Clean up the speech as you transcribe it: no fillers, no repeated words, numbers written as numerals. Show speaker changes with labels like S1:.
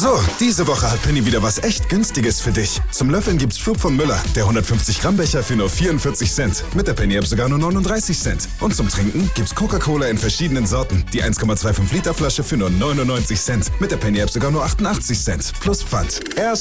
S1: So, diese Woche hat Penny wieder was echt Günstiges für dich. Zum Löffeln gibt's Schub von Müller, der 150 Gramm Becher für nur 44 Cent. Mit der Penny-App sogar nur 39 Cent. Und zum Trinken gibt's Coca-Cola in verschiedenen Sorten. Die 1,25 Liter Flasche für nur 99 Cent. Mit der Penny-App sogar nur 88 Cent. Plus Pfand. Erst